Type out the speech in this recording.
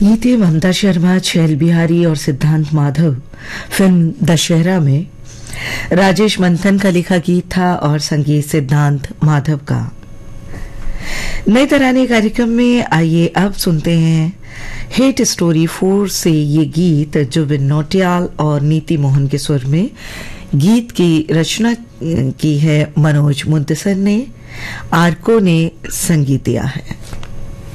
ये थे ममता शर्मा, छैल बिहारी और सिद्धांत माधव। फिल्म दशहरा में राजेश मंथन का लिखा गीत था और संगीत सिद्धांत माधव का। नए तराने कार्यक्रम में आइए अब सुनते हैं हिट स्टोरी 4 से ये गीत जुबिन नौटियाल और नीति मोहन के सुर में। गीत की रचना की है मनोज मुंतसर ने, आरको ने संगीत दिया है।